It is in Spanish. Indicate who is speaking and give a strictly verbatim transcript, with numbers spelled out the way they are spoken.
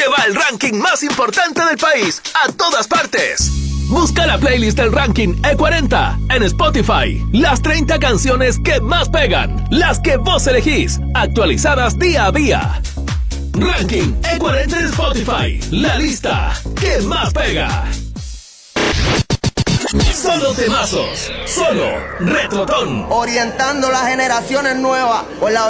Speaker 1: lleva el ranking más importante del país a todas partes. Busca la playlist del ranking E cuarenta en Spotify. Las treinta canciones que más pegan, las que vos elegís, actualizadas día a día. Ranking E cuarenta en Spotify, la lista que más pega. Solo temazos, solo Retrotón.
Speaker 2: Orientando las generaciones nuevas con la